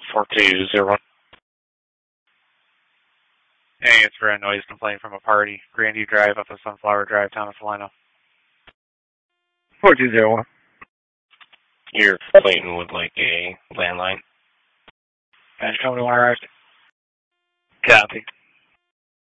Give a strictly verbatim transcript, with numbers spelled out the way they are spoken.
four two zero one. Hey, it's for a noise complaint from a party. Grandview Drive up of Sunflower Drive, Thomas Salino. four two zero one. You're complainting with like a landline. That's coming to one arrived. Copy.